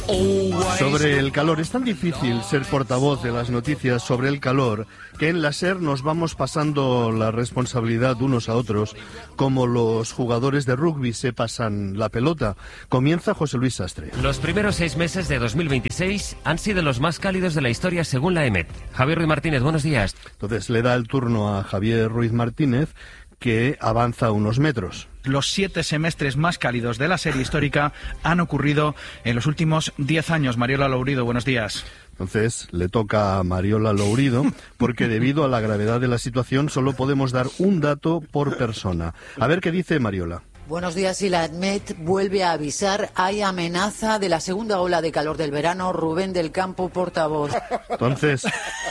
Sobre el calor, es tan difícil ser portavoz de las noticias sobre el calor que en la SER nos vamos pasando la responsabilidad unos a otros, como los jugadores de rugby se pasan la pelota. Comienza José Luis Sastre. Los primeros 6 meses de 2026 han sido los más cálidos de la historia según la EMET. Javier Ruiz Martínez, buenos días. Entonces le da el turno a Javier Ruiz Martínez, que avanza unos metros. Los 7 semestres más cálidos de la serie histórica han ocurrido en los últimos 10 años. Mariola Lourido, buenos días. Entonces le toca a Mariola Lourido, porque debido a la gravedad de la situación solo podemos dar un dato por persona. A ver qué dice Mariola. Buenos días, y la EMET vuelve a avisar. Hay amenaza de la segunda ola de calor del verano. Rubén del Campo, portavoz. Entonces,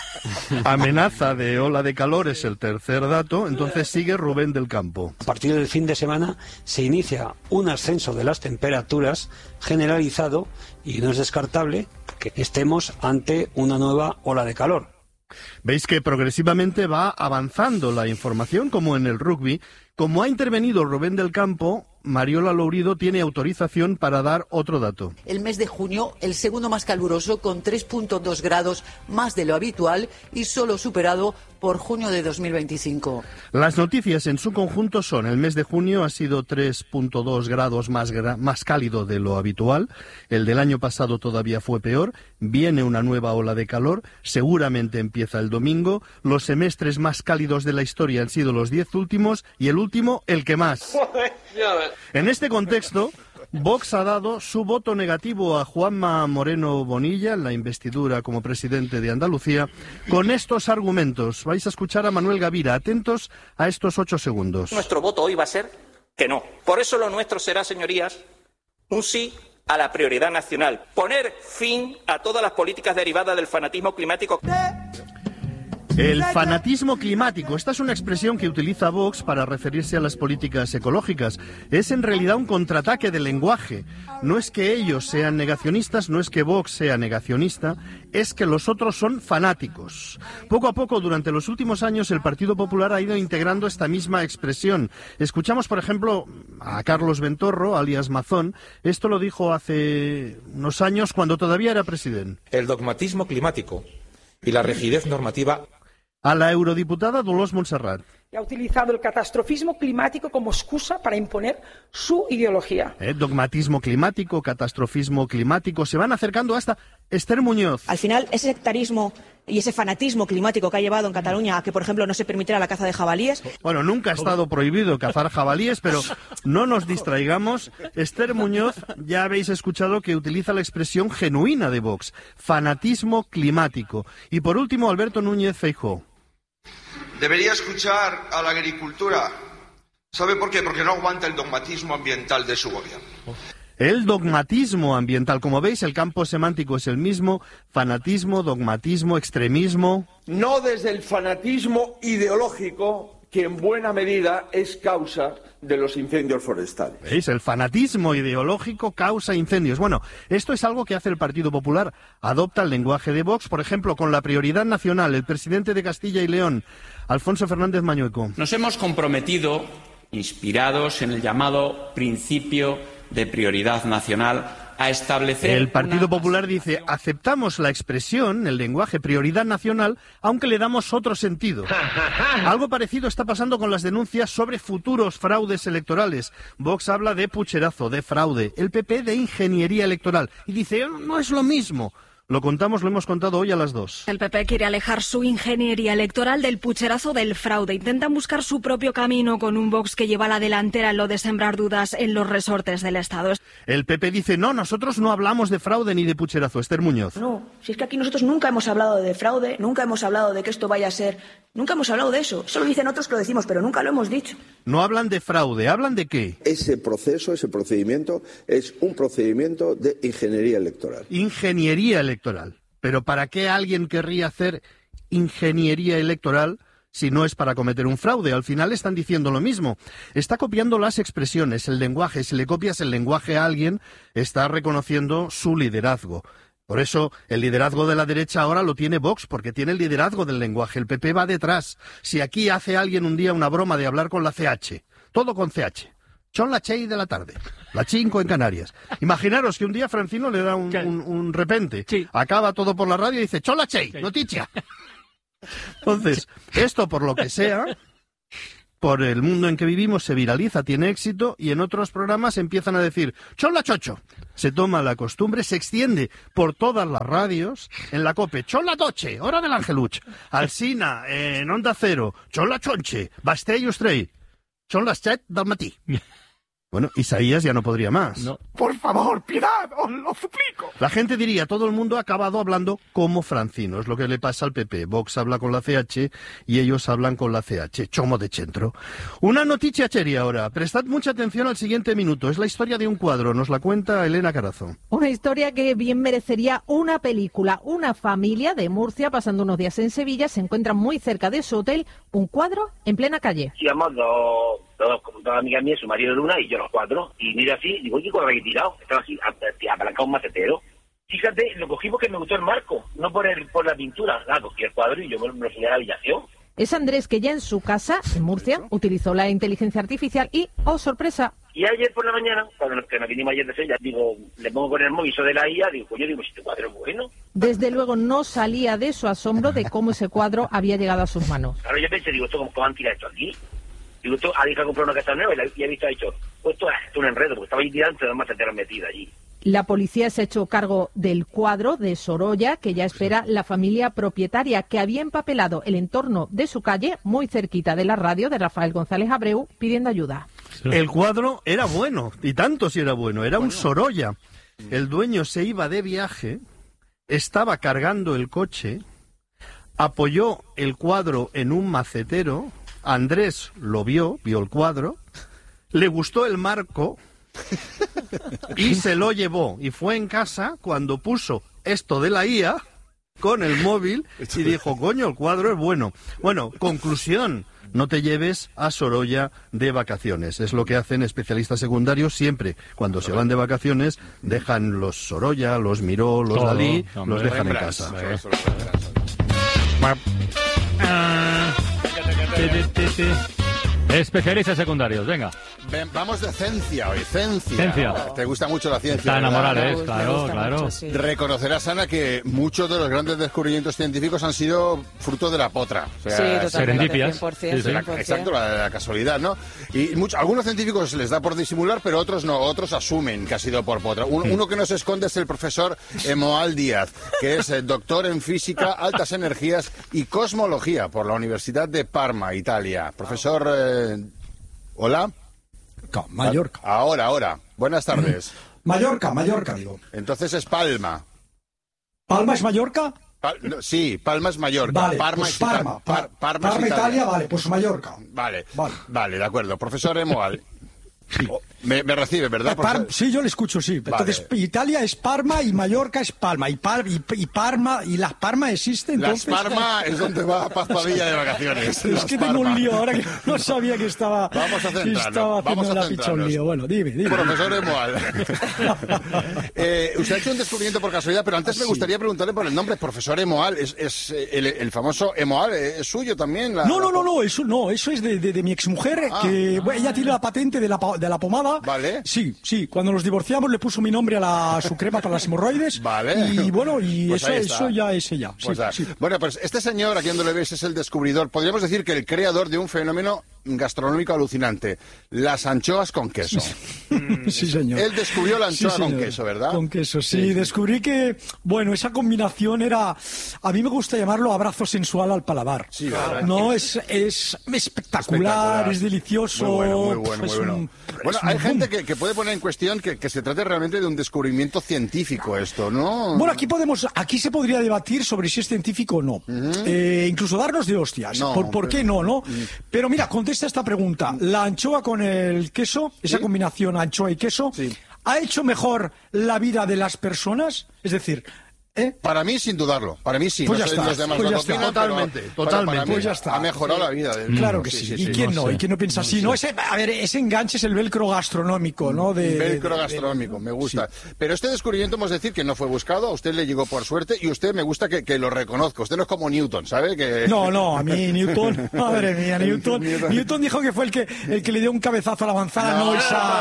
amenaza de ola de calor es el tercer dato. Entonces sigue Rubén del Campo. A partir del fin de semana se inicia un ascenso de las temperaturas generalizado y no es descartable que estemos ante una nueva ola de calor. Veis que progresivamente va avanzando la información, como en el rugby. Como ha intervenido Rubén del Campo, Mariola Lourido tiene autorización para dar otro dato. El mes de junio, el segundo más caluroso, con 3,2 grados más de lo habitual y solo superado por junio de 2025. Las noticias en su conjunto son: el mes de junio ha sido 3,2 grados más cálido de lo habitual, el del año pasado todavía fue peor, viene una nueva ola de calor, seguramente empieza el domingo, los semestres más cálidos de la historia han sido los 10 últimos y el último el que más. En este contexto, Vox ha dado su voto negativo a Juanma Moreno Bonilla en la investidura como presidente de Andalucía con estos argumentos. Vais a escuchar a Manuel Gavira. Atentos a estos 8 segundos. Nuestro voto hoy va a ser que no. Por eso lo nuestro será, señorías, un sí a la prioridad nacional. Poner fin a todas las políticas derivadas del fanatismo climático. El fanatismo climático, esta es una expresión que utiliza Vox para referirse a las políticas ecológicas. Es en realidad un contraataque del lenguaje. No es que ellos sean negacionistas, no es que Vox sea negacionista, es que los otros son fanáticos. Poco a poco, durante los últimos años, el Partido Popular ha ido integrando esta misma expresión. Escuchamos, por ejemplo, a Carlos Ventorro, alias Mazón. Esto lo dijo hace unos años, cuando todavía era presidente. El dogmatismo climático y la rigidez normativa. A la eurodiputada Dolors Montserrat. Ha utilizado el catastrofismo climático como excusa para imponer su ideología. Dogmatismo climático, catastrofismo climático, se van acercando hasta Esther Muñoz. Al final, ese sectarismo y ese fanatismo climático que ha llevado en Cataluña a que, por ejemplo, no se permitiera la caza de jabalíes. Bueno, nunca ha estado prohibido cazar jabalíes, pero no nos distraigamos. Esther Muñoz, ya habéis escuchado que utiliza la expresión genuina de Vox, fanatismo climático. Y por último, Alberto Núñez Feijóo. Debería escuchar a la agricultura. ¿Sabe por qué? Porque no aguanta el dogmatismo ambiental de su gobierno. El dogmatismo ambiental. Como veis, el campo semántico es el mismo. Fanatismo, dogmatismo, extremismo. No desde el fanatismo ideológico, que en buena medida es causa de los incendios forestales. ¿Veis? El fanatismo ideológico causa incendios. Bueno, esto es algo que hace el Partido Popular. Adopta el lenguaje de Vox, por ejemplo, con la prioridad nacional. El presidente de Castilla y León, Alfonso Fernández Mañueco. Nos hemos comprometido, inspirados en el llamado principio de prioridad nacional, a establecer... El Partido Popular dice: aceptamos la expresión, el lenguaje prioridad nacional, aunque le damos otro sentido. Algo parecido está pasando con las denuncias sobre futuros fraudes electorales. Vox habla de pucherazo, de fraude, el PP de ingeniería electoral, y dice: no es lo mismo. Lo hemos contado hoy a las 2. El PP quiere alejar su ingeniería electoral del pucherazo del fraude. Intentan buscar su propio camino con un Vox que lleva la delantera en lo de sembrar dudas en los resortes del Estado. El PP dice: no, nosotros no hablamos de fraude ni de pucherazo. Esther Muñoz. No, si es que aquí nosotros nunca hemos hablado de fraude, nunca hemos hablado de que esto vaya a ser... Nunca hemos hablado de eso. Eso lo dicen otros que lo decimos, pero nunca lo hemos dicho. No hablan de fraude, ¿hablan de qué? Ese proceso, ese procedimiento, es un procedimiento de ingeniería electoral. Ingeniería electoral. Pero ¿para qué alguien querría hacer ingeniería electoral si no es para cometer un fraude? Al final están diciendo lo mismo. Está copiando las expresiones, el lenguaje. Si le copias el lenguaje a alguien, está reconociendo su liderazgo. Por eso, el liderazgo de la derecha ahora lo tiene Vox, porque tiene el liderazgo del lenguaje. El PP va detrás. Si aquí hace alguien un día una broma de hablar con la CH, todo con CH, Son las 6 de la tarde, las 5 en Canarias. Imaginaros que un día Francino le da un repente, acaba todo por la radio y dice, son las 6, noticia. Entonces, esto por lo que sea, por el mundo en que vivimos, se viraliza, tiene éxito, y en otros programas empiezan a decir, son las 8. Se toma la costumbre, se extiende por todas las radios, en la COPE, son las 12, hora del Angeluch, Alsina, en Onda Cero, son las 11, Basté y Ustrell, son las 7 del matí. Bueno, Isaías ya no podría más. No. Por favor, piedad, os lo suplico. La gente diría, todo el mundo ha acabado hablando como Francino. Es lo que le pasa al PP. Vox habla con la CH y ellos hablan con la CH. Chomo de centro. Una noticia seria ahora. Prestad mucha atención al siguiente minuto. Es la historia de un cuadro. Nos la cuenta Elena Carazo. Una historia que bien merecería una película. Una familia de Murcia, pasando unos días en Sevilla, se encuentra muy cerca de su hotel un cuadro en plena calle. Íbamos dos amigas mías, su marido de una y yo los 4, y mira así, digo, ¿qué cuadro habéis tirado? Estaba así, apalancado un macetero. Fíjate, lo cogí porque me gustó el marco, no por la pintura. Cogí el cuadro y yo me lo enseñé a la habitación. Es Andrés, que ya en su casa, en Murcia, utilizó la inteligencia artificial y, ¡oh, sorpresa! Y ayer por la mañana, cuando nos vinimos ayer de Sevilla, digo, le pongo con el móvil eso de la IA, digo, pues yo digo, si este cuadro es bueno. Desde luego no salía de su asombro de cómo ese cuadro había llegado a sus manos. Claro, yo pensé, digo, ¿cómo han tirado esto aquí? Digo, alguien que ha comprado una casa nueva y he visto, ha dicho, pues esto es un enredo, porque estaba ahí tirando y dos maceteros metidos allí. La policía se ha hecho cargo del cuadro de Sorolla, que ya espera la familia propietaria, que había empapelado el entorno de su calle, muy cerquita de la radio de Rafael González Abreu, pidiendo ayuda. El cuadro era bueno, y tanto si era bueno, era un Sorolla. El dueño se iba de viaje, estaba cargando el coche, apoyó el cuadro en un macetero, Andrés lo vio el cuadro, le gustó el marco y se lo llevó. Y fue en casa cuando puso esto de la IA con el móvil y dijo, coño, el cuadro es bueno. Bueno, conclusión, no te lleves a Sorolla de vacaciones. Es lo que hacen especialistas secundarios siempre. Cuando se van de vacaciones, dejan los Sorolla, los Miró, los Dalí, los dejan en casa. Especialistas secundarios, venga. Vamos de ciencia hoy, ciencia. Te gusta mucho la ciencia. Está enamorado, claro. Mucho, sí. Reconocerás, Ana, que muchos de los grandes descubrimientos científicos han sido fruto de la potra. O sea, serendipias. 100%. Exacto, la casualidad, ¿no? Y algunos científicos les da por disimular, pero otros no, otros asumen que ha sido por potra. Uno que no se esconde es el profesor Emoal Díaz, que es doctor en física, altas energías y cosmología por la Universidad de Parma, Italia. Profesor, ¿hola? Mallorca. Ahora. Buenas tardes. Mallorca, digo. Entonces es Palma. ¿Palma es Mallorca? Sí, Palma es Mallorca. Vale, Parma pues es Parma, Italia, vale, pues Mallorca. Vale, de acuerdo. Profesor Emoal. Sí. Me recibe, ¿verdad? Sí, yo le escucho, sí. Entonces, vale. Italia es Parma y Mallorca es Palma. Y Parma, ¿y Las Palmas existen? Las Palmas es donde va Paz Padilla de vacaciones. Es que tengo un lío ahora que no sabía que estaba. Vamos a centrarnos. Haciendo la picha un lío. Bueno, dime. Profesor Emoal. Usted ha hecho un descubrimiento por casualidad, pero antes me gustaría preguntarle por el nombre. Profesor Emoal, ¿es el famoso Emoal? ¿Es suyo también? No, eso es de mi exmujer, que ella tiene la patente de la pomada. Vale. Sí. Cuando nos divorciamos le puso mi nombre a su crema para las hemorroides. Vale. Y bueno, pues eso ya es ella. Pues sí. Bueno, pues este señor, aquí donde le ves, es el descubridor. Podríamos decir que el creador de un fenómeno gastronómico alucinante. Las anchoas con queso. Sí, señor. Él descubrió la anchoa con queso, ¿verdad? Con queso, sí. Descubrí que, esa combinación era, a mí me gusta llamarlo abrazo sensual al paladar. Sí, ¿verdad? No, es espectacular, es delicioso. Muy bueno. Bueno, hay gente que puede poner en cuestión que se trate realmente de un descubrimiento científico esto, ¿no? Bueno, aquí se podría debatir sobre si es científico o no. Incluso darnos de hostias. ¿Por qué no? Pero mira, contesta esta pregunta. La anchoa con el queso, esa combinación anchoa y queso, ¿ha hecho mejor la vida de las personas? Es decir, Para mí, sin dudarlo. Para mí sí. Pues no ya sé está. los demás Pues lo ya que está. opinan, Totalmente. Para mí Pues ya está. ha mejorado la vida del... Claro que sí. ¿Y quién no? ¿Y quién no piensa así? No, ese enganche es el velcro gastronómico, ¿no? Velcro gastronómico, me gusta. Sí. Pero este descubrimiento hemos de decir que no fue buscado, a usted le llegó por suerte y usted me gusta que lo reconozca. Usted no es como Newton, ¿sabe? Que... No, a mí Newton, madre mía, Newton dijo que fue el que le dio un cabezazo a la manzana, no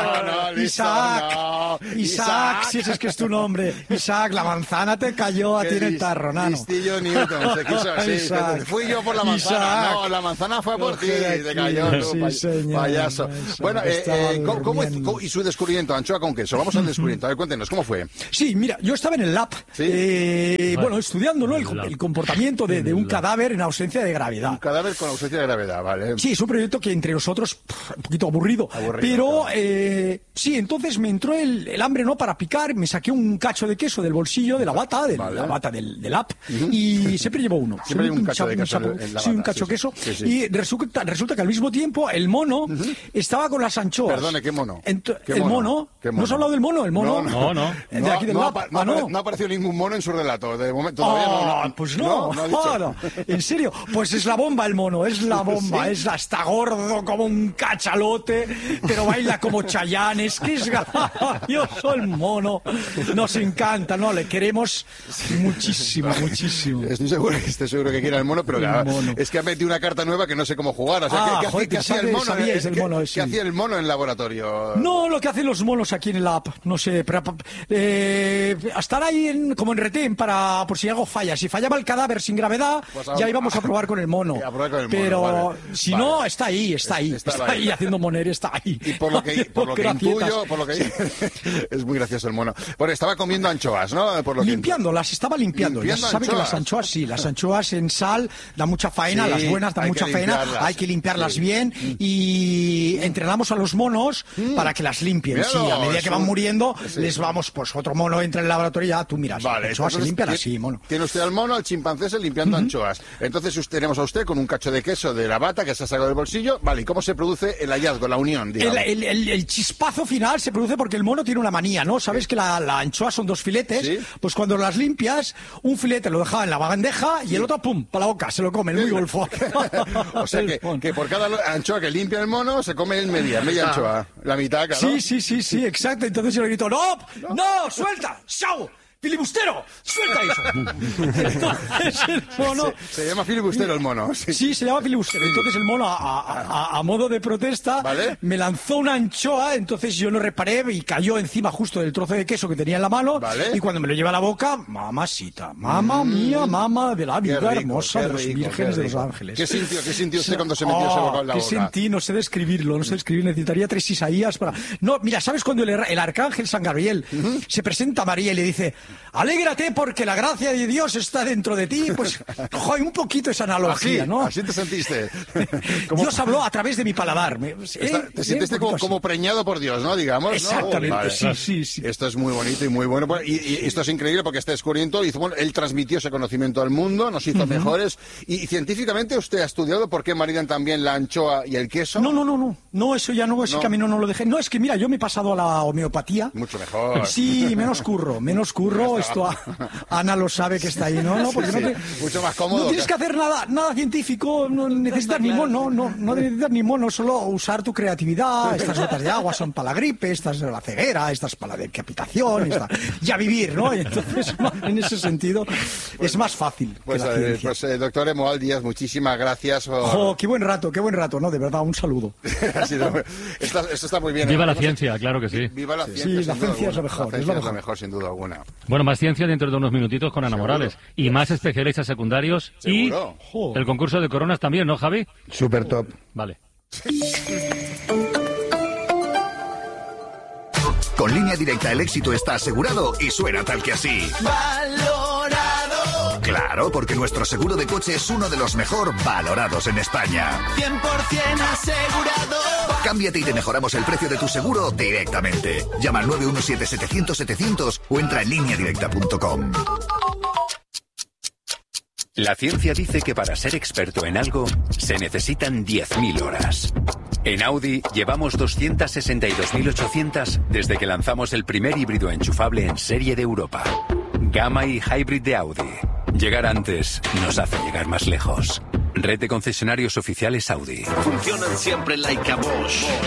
Isaac, si ese es que es tu nombre. Isaac, la manzana te cayó a ti en el tarro, nano. Listillo Newton, se quiso así. Fui yo por la manzana. Isaac. No, la manzana fue por ti. Te cayó tú, payaso. Bueno, ¿cómo y su descubrimiento, anchoa con queso? Vamos al descubrimiento. A ver, cuéntenos, ¿cómo fue? Sí, mira, yo estaba en el lab, estudiando, ¿no? El comportamiento de un cadáver en ausencia de gravedad. Un cadáver con ausencia de gravedad, vale. Sí, es un proyecto que entre nosotros, un poquito aburrido. Pero, claro. Sí, entonces me entró el hambre, ¿no? Para picar, me saqué un cacho de queso del bolsillo de la bata, la bata del app, y siempre llevo uno. Siempre hay un cacho de queso en la bata. Sí, un cacho de queso. Sí. Y resulta que al mismo tiempo el mono estaba con las anchoas. Perdone, ¿qué mono? El mono. ¿No has hablado del mono? El mono. No. De aquí del lab. No ha aparecido ningún mono en su relato. De momento todavía no. Pues no. En serio. Pues es la bomba el mono, es la bomba. ¿Sí? Está gordo como un cachalote, pero baila como Chayanne. Es que es gracioso el mono. Nos encanta, ¿no? Le queremos muchísimo. Estoy seguro que quiere el mono, pero es que ha metido una carta nueva que no sé cómo jugar. O sea, ¿qué hacía el mono? ¿Qué hacía el mono en el laboratorio? No, lo que hacen los monos aquí en el app, no sé, estar ahí como en retén por si algo falla. Si fallaba el cadáver sin gravedad, pues ya íbamos a probar con el mono. Pero si no, está ahí haciendo moner, está ahí. Y por lo que intuyo, es muy gracioso el mono. Bueno, estaba comiendo anchoas, ¿no? Estaba limpiando. Ya se sabe que las anchoas en sal dan mucha faena, las buenas dan mucha faena, hay que limpiarlas bien y entrenamos a los monos para que las limpien. A medida que van muriendo, les vamos, pues otro mono entra en el laboratorio y ya tú miras. Vale, anchoas se limpian así, mono. Tiene usted al mono, al chimpancé limpiando anchoas. Entonces tenemos a usted con un cacho de queso de la bata que se ha sacado del bolsillo. Vale, ¿y cómo se produce el hallazgo, la unión, digamos? El chispazo final se produce porque el mono tiene una manía, ¿no? Sabes que la anchoa son 2 filetes, ¿sí? Pues cuando las limpias, un filete lo dejaba en la bandeja y el otro, pum, para la boca, se lo come, muy golfo. O sea que por cada anchoa que limpia el mono, se come él media anchoa, la mitad, claro. Sí, exacto. Entonces yo le grito, ¡no, suelta! ¡Chao! ¡Filibustero! ¡Suelta eso! Entonces el mono... Se llama filibustero el mono. Sí, se llama filibustero. Entonces el mono, a modo de protesta, ¿vale? Me lanzó una anchoa, entonces yo no reparé y cayó encima justo del trozo de queso que tenía en la mano. ¿Vale? Y cuando me lo lleva a la boca, mamacita, mamá mía, mamá de la vida hermosa de los vírgenes de los ángeles. ¿Qué sintió usted cuando se metió ese bocado en la boca? ¿Qué sentí? No sé describirlo, necesitaría 3 Isaías para... No, mira, ¿sabes cuando el arcángel San Gabriel se presenta a María y le dice... Alégrate porque la gracia de Dios está dentro de ti, pues un poquito esa analogía, ¿no? Así te sentiste. Dios habló a través de mi paladar. Te sentiste como preñado por Dios, ¿no? Digamos. Exactamente, ¿no? Vale. Sí. Esto es muy bonito y muy bueno. Y esto es increíble porque este descubrimiento él transmitió ese conocimiento al mundo, nos hizo mejores. Y científicamente usted ha estudiado por qué maridan también la anchoa y el queso. No, eso ya no, ese camino no lo dejé. No, es que mira, yo me he pasado a la homeopatía. Mucho mejor. Sí, menos curro. Esto Ana lo sabe que está ahí, ¿no? Porque mucho más cómodo. No tienes que hacer nada científico, no necesitas ni mono, no necesitas ni mono, solo usar tu creatividad. Estas gotas de agua son para la gripe, estas de la ceguera, estas para la decapitación, ya vivir, ¿no? Y entonces, en ese sentido, es más fácil. Doctor Emoal Díaz, muchísimas gracias. Qué buen rato, ¿no? De verdad, un saludo. Esto está muy bien. Viva la ciencia, claro que sí. Viva la ciencia. Sí, la ciencia es lo mejor. Es lo mejor, sin duda alguna. Bueno, más ciencia dentro de unos minutitos con Ana Morales. Y más especialistas secundarios. ¿Seguro? Y el concurso de coronas también, ¿no, Javi? Súper top. Vale. Con Línea Directa el éxito está asegurado y suena tal que así. ¡Valorado! Claro, porque nuestro seguro de coche es uno de los mejor valorados en España. 100% asegurado. Cámbiate y te mejoramos el precio de tu seguro directamente. Llama al 917-700-700 o entra en lineadirecta.com. La ciencia dice que para ser experto en algo se necesitan 10.000 horas. En Audi llevamos 262.800 desde que lanzamos el primer híbrido enchufable en serie de Europa. Gama y Hybrid de Audi. Llegar antes nos hace llegar más lejos. Red de concesionarios oficiales Audi. Funcionan siempre like a Bosch.